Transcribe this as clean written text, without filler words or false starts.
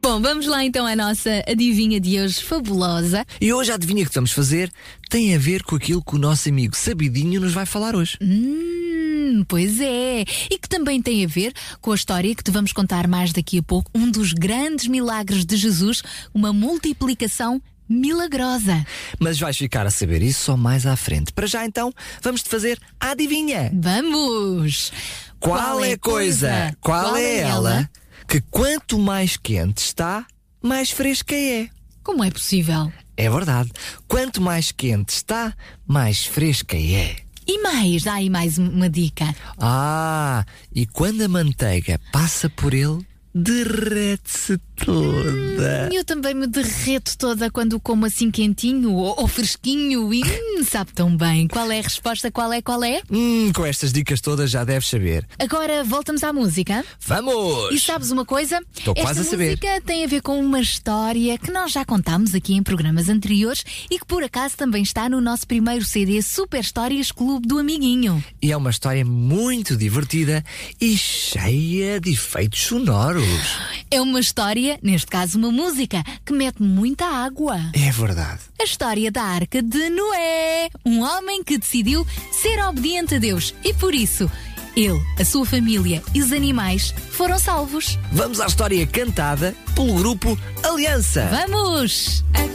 Bom, vamos lá então à nossa adivinha de hoje fabulosa. E hoje a adivinha que vamos fazer tem a ver com aquilo que o nosso amigo Sabidinho nos vai falar hoje. Pois é. E que também tem a ver com a história que te vamos contar mais daqui a pouco. Um dos grandes milagres de Jesus, uma multiplicação milagrosa. Mas vais ficar a saber isso só mais à frente. Para já então, vamos-te fazer a adivinha. Vamos! Qual é a coisa? Qual é ela? Que quanto mais quente está, mais fresca é. Como é possível? É verdade. Quanto mais quente está, mais fresca é. E mais, dá aí mais uma dica. E quando a manteiga passa por ele, derrete-se toda. Eu também me derreto toda quando como assim quentinho ou fresquinho e sabe tão bem. Qual é a resposta? Qual é? Com estas dicas todas já deves saber. Agora voltamos à música. Vamos! E sabes uma coisa? Estou quase a saber. Esta música tem a ver com uma história que nós já contámos aqui em programas anteriores e que por acaso também está no nosso primeiro CD Super Histórias Clube do Amiguinho. E é uma história muito divertida e cheia de efeitos sonoros. É uma história, neste caso uma música, que mete muita água. É verdade. A história da Arca de Noé. Um homem que decidiu ser obediente a Deus e por isso ele, a sua família e os animais foram salvos. Vamos à história cantada pelo grupo Aliança. Vamos!